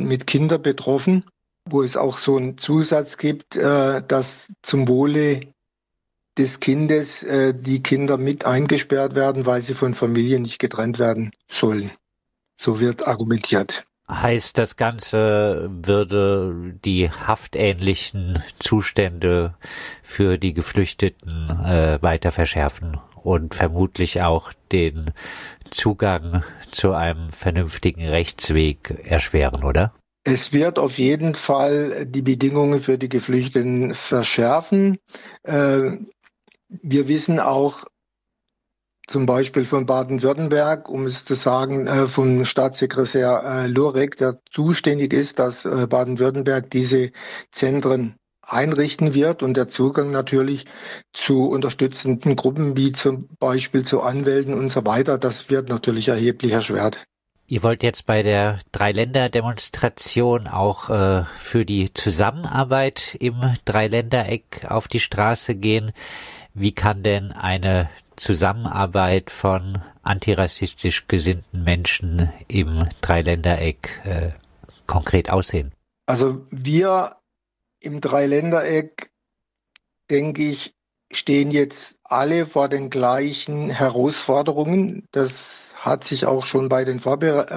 mit Kindern betroffen, wo es auch so einen Zusatz gibt, dass zum Wohle des Kindes die Kinder mit eingesperrt werden, weil sie von Familien nicht getrennt werden sollen. So wird argumentiert. Heißt, das Ganze würde die haftähnlichen Zustände für die Geflüchteten weiter verschärfen und vermutlich auch den Zugang zu einem vernünftigen Rechtsweg erschweren, oder? Es wird auf jeden Fall die Bedingungen für die Geflüchteten verschärfen. Wir wissen auch zum Beispiel von Baden-Württemberg, um es zu sagen, vom Staatssekretär Lurek, der zuständig ist, dass Baden-Württemberg diese Zentren einrichten wird und der Zugang natürlich zu unterstützenden Gruppen wie zum Beispiel zu Anwälten und so weiter, das wird natürlich erheblich erschwert. Ihr wollt jetzt bei der Dreiländerdemonstration auch für die Zusammenarbeit im Dreiländereck auf die Straße gehen. Wie kann denn eine Zusammenarbeit von antirassistisch gesinnten Menschen im Dreiländereck konkret aussehen? Also wir im Dreiländereck, denke ich, stehen jetzt alle vor den gleichen Herausforderungen. Das hat sich auch schon bei den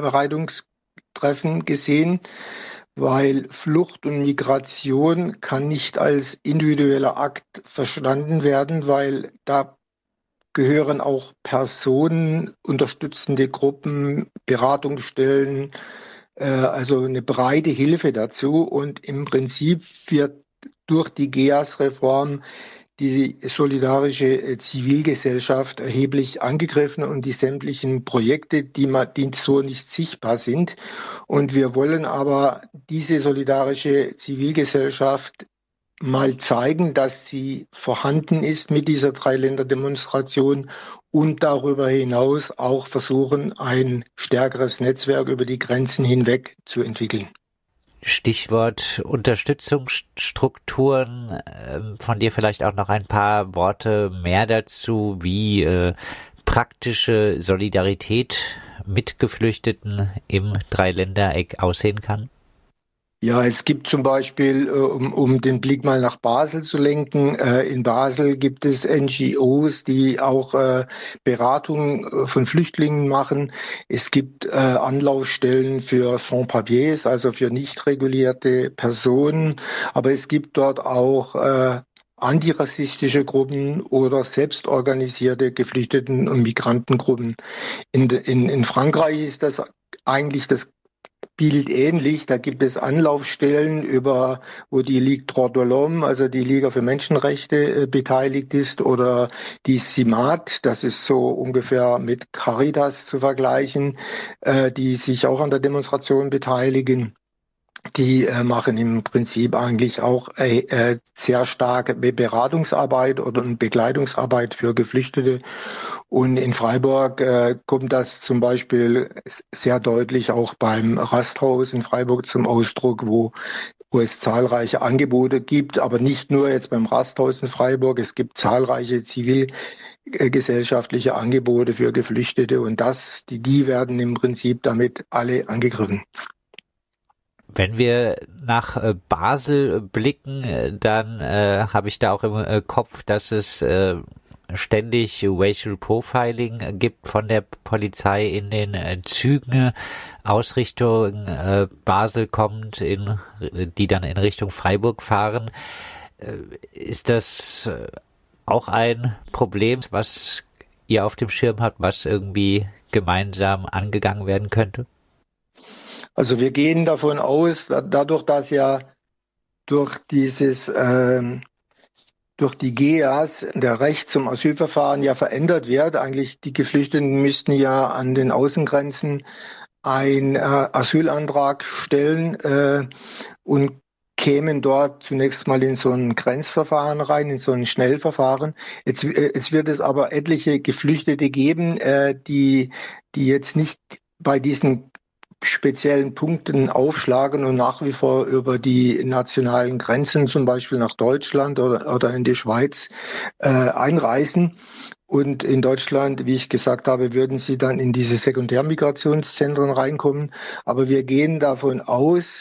Vorbereitungstreffen gesehen, weil Flucht und Migration kann nicht als individueller Akt verstanden werden, weil da gehören auch Personen, unterstützende Gruppen, Beratungsstellen, also eine breite Hilfe dazu. Und im Prinzip wird durch die GEAS-Reform die solidarische Zivilgesellschaft erheblich angegriffen und die sämtlichen Projekte, die so nicht sichtbar sind. Und wir wollen aber diese solidarische Zivilgesellschaft mal zeigen, dass sie vorhanden ist mit dieser Dreiländerdemonstration und darüber hinaus auch versuchen, ein stärkeres Netzwerk über die Grenzen hinweg zu entwickeln. Stichwort Unterstützungsstrukturen, von dir vielleicht auch noch ein paar Worte mehr dazu, wie praktische Solidarität mit Geflüchteten im Dreiländereck aussehen kann? Ja, es gibt zum Beispiel, um den Blick mal nach Basel zu lenken, in Basel gibt es NGOs, die auch Beratung von Flüchtlingen machen. Es gibt Anlaufstellen für Sans-Papiers, also für nicht regulierte Personen. Aber es gibt dort auch antirassistische Gruppen oder selbstorganisierte Geflüchteten- und Migrantengruppen. In Frankreich ist das eigentlich das Bild ähnlich. Da gibt es Anlaufstellen, wo die Ligue Droits de l'Homme, also die Liga für Menschenrechte, beteiligt ist, oder die CIMAT, das ist so ungefähr mit Caritas zu vergleichen, die sich auch an der Demonstration beteiligen. Die machen im Prinzip eigentlich auch sehr starke Beratungsarbeit oder Begleitungsarbeit für Geflüchtete. Und in Freiburg kommt das zum Beispiel sehr deutlich auch beim Rasthaus in Freiburg zum Ausdruck, wo es zahlreiche Angebote gibt, aber nicht nur jetzt beim Rasthaus in Freiburg. Es gibt zahlreiche zivilgesellschaftliche Angebote für Geflüchtete und die werden im Prinzip damit alle angegriffen. Wenn wir nach Basel blicken, dann habe ich da auch im Kopf, dass es ständig Racial Profiling gibt von der Polizei in den Zügen aus Richtung Basel kommt, die dann in Richtung Freiburg fahren. Ist das auch ein Problem, was ihr auf dem Schirm habt, was irgendwie gemeinsam angegangen werden könnte? Also wir gehen davon aus, dadurch, dass ja durch durch die GEAS der Recht zum Asylverfahren ja verändert wird. Eigentlich die Geflüchteten müssten ja an den Außengrenzen einen Asylantrag stellen und kämen dort zunächst mal in so ein Grenzverfahren rein, in so ein Schnellverfahren. Es wird es aber etliche Geflüchtete geben, die jetzt nicht bei diesen speziellen Punkten aufschlagen und nach wie vor über die nationalen Grenzen, zum Beispiel nach Deutschland oder in die Schweiz, einreisen. Und in Deutschland, wie ich gesagt habe, würden sie dann in diese Sekundärmigrationszentren reinkommen. Aber wir gehen davon aus,